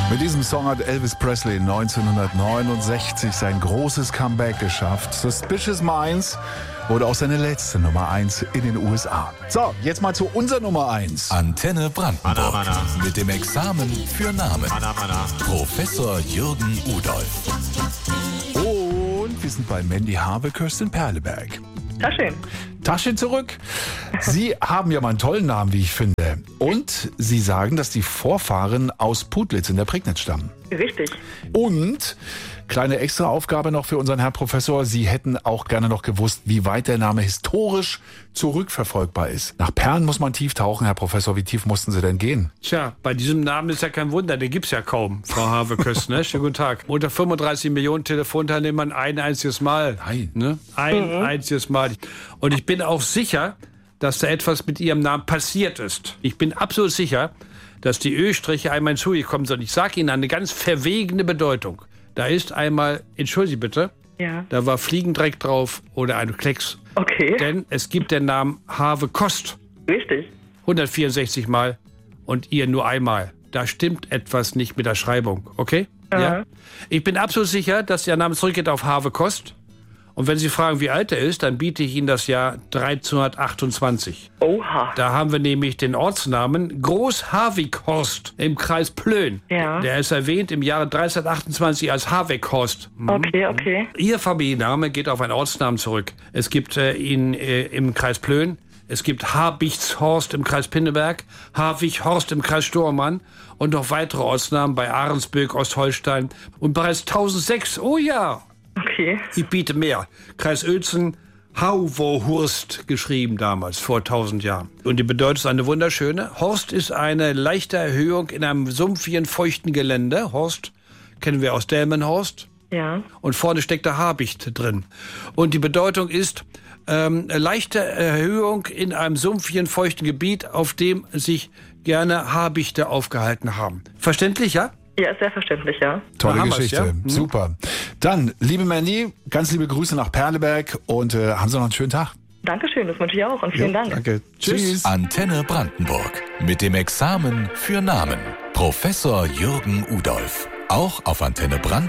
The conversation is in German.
Mit diesem Song hat Elvis Presley 1969 sein großes Comeback geschafft. Suspicious Minds wurde auch seine letzte Nummer 1 in den USA. So, jetzt mal zu unserer Nummer 1. Antenne Brandenburg. Mit dem Examen für Namen. Professor Jürgen Udolf. Und wir sind bei Mandy Harvekirst in Perleberg. Taschen. Tasche zurück. Sie haben ja mal einen tollen Namen, wie ich finde. Und Sie sagen, dass die Vorfahren aus Putlitz in der Prignitz stammen. Richtig. Und, kleine Extraaufgabe noch für unseren Herrn Professor, Sie hätten auch gerne noch gewusst, wie weit der Name historisch zurückverfolgbar ist. Nach Perlen muss man tief tauchen, Herr Professor. Wie tief mussten Sie denn gehen? Tja, bei diesem Namen ist ja kein Wunder, den gibt's ja kaum, Frau Harvekirst, ne? Schönen guten Tag. Unter 35 Millionen Telefonteilnehmern ein einziges Mal. Nein. Ne? Einziges Mal. Und ich bin auch sicher, dass da etwas mit Ihrem Namen passiert ist. Ich bin absolut sicher, dass die Östriche einmal zugekommen sind. Ich sage Ihnen eine ganz verwegene Bedeutung. Da ist einmal, entschuldigen Sie bitte, Ja. da war Fliegendreck drauf oder ein Klecks. Okay. Denn es gibt den Namen Havekost. Richtig. 164 Mal und ihr nur einmal. Da stimmt etwas nicht mit der Schreibung, okay? Ja. Ich bin absolut sicher, dass der Name zurückgeht auf Havekost. Und wenn Sie fragen, wie alt er ist, dann biete ich Ihnen das Jahr 1328. Oha. Da haben wir nämlich den Ortsnamen Groß-Havikhorst im Kreis Plön. Ja. Der ist erwähnt im Jahre 1328 als Havekhorst. Okay. Ihr Familienname geht auf einen Ortsnamen zurück. Es gibt ihn im Kreis Plön. Es gibt Habichtshorst im Kreis Pinneberg, Havichhorst im Kreis Stormann und noch weitere Ortsnamen bei Ahrensböck, Ostholstein und bereits 1006. Oh ja, Okay. ich biete mehr. Kreis Uelzen, Hauvohurst geschrieben damals, vor 1000 Jahren. Und die Bedeutung ist eine wunderschöne. Horst ist eine leichte Erhöhung in einem sumpfigen, feuchten Gelände. Horst kennen wir aus Delmenhorst. Ja. Und vorne steckt der Habicht drin. Und die Bedeutung ist leichte Erhöhung in einem sumpfigen, feuchten Gebiet, auf dem sich gerne Habichte aufgehalten haben. Verständlich, ja? Ja, ist sehr verständlich, ja. Tolle Da haben wir's, Geschichte. ja? Super. Dann, liebe Mandy, ganz liebe Grüße nach Perleberg und haben Sie noch einen schönen Tag. Dankeschön, das wünsche ich auch und vielen Dank. Danke. Tschüss. Antenne Brandenburg. Mit dem Examen für Namen. Professor Jürgen Udolf. Auch auf antennebrandenburg.de.